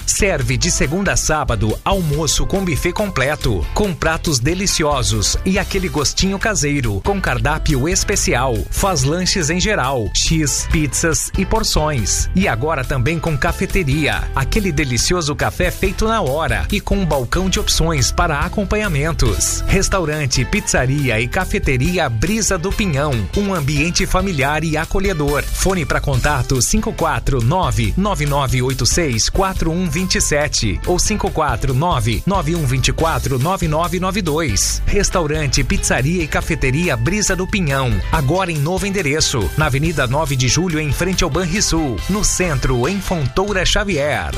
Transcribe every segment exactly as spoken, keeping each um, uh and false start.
Serve de segunda a sábado almoço com buffet completo, com pratos deliciosos e aquele gostinho caseiro, com cardápio especial. Faz lanches em geral, X, pizzas e porções. E agora também com cafeteria, aquele delicioso café feito na hora e com um balcão de opções para acompanhamentos. Restaurante, pizzaria e cafeteria Brisa do Pinhão, um ambiente familiar e acolhedor. Fone para contato cinco quatro nove nove nove oito seis quatro um dois sete ou cinco quatro nove nove um dois quatro nove nove nove dois. Restaurante, pizzaria e cafeteria Brisa do Pinhão, agora em novo endereço, na Avenida nove de Julho, em frente ao Banrisul, no centro, em Fontoura Xavier.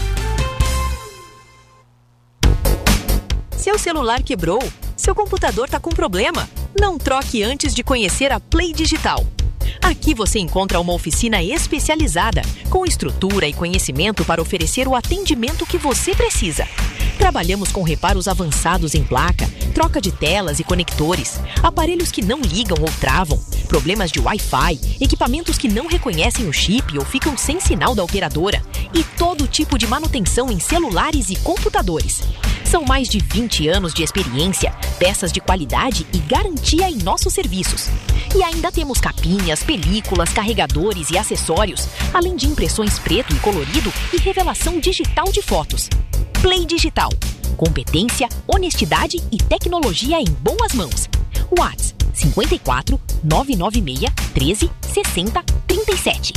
Seu celular quebrou? Seu computador tá com problema? Não troque antes de conhecer a Play Digital. Aqui você encontra uma oficina especializada, com estrutura e conhecimento para oferecer o atendimento que você precisa. Trabalhamos com reparos avançados em placa, troca de telas e conectores, aparelhos que não ligam ou travam, problemas de Wi-Fi, equipamentos que não reconhecem o chip ou ficam sem sinal da operadora e todo tipo de manutenção em celulares e computadores. São mais de vinte anos de experiência, peças de qualidade e garantia em nossos serviços. E ainda temos capinhas, películas, carregadores e acessórios, além de impressões preto e colorido e revelação digital de fotos. Play Digital. Competência, honestidade e tecnologia em boas mãos. WhatsApp cinco quatro nove nove seis treze sessenta trinta e sete.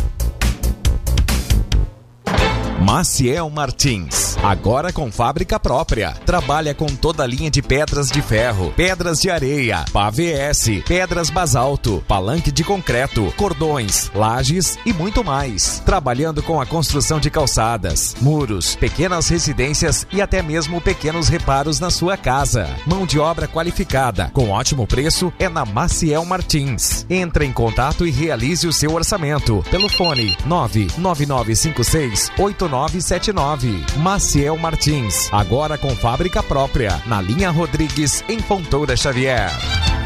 Maciel Martins, agora com fábrica própria. Trabalha com toda a linha de pedras de ferro, pedras de areia, P A V S, pedras basalto, palanque de concreto, cordões, lajes e muito mais. Trabalhando com a construção de calçadas, muros, pequenas residências e até mesmo pequenos reparos na sua casa. Mão de obra qualificada, com ótimo preço, é na Maciel Martins. Entre em contato e realize o seu orçamento pelo fone nove nove nove cinco seis oito nove sete nove. Maciel Martins, agora com fábrica própria, na linha Rodrigues, em Fontoura Xavier.